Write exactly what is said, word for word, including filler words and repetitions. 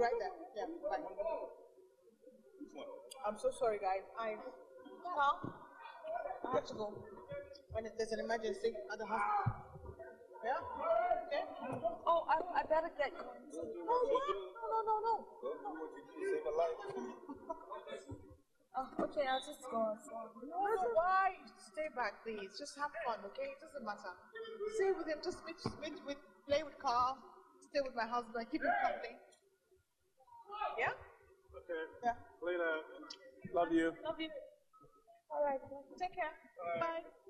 be right there. Yeah, bye. I'm so sorry, guys. I, huh? I have to go. When there's an emergency at the hospital. Yeah? Okay? Oh, I, I better get going. Oh, yeah? No, no, no, no. Save a life. Oh, okay, I'll just go on. No, no, why? Stay back, please. Just have fun, okay? It doesn't matter. Stay with him. Just meet, meet with, play with Carl. Stay with my husband. Keep him company. Yeah? Okay. Yeah. Later. Love you. Love you. All right. Take care. Bye.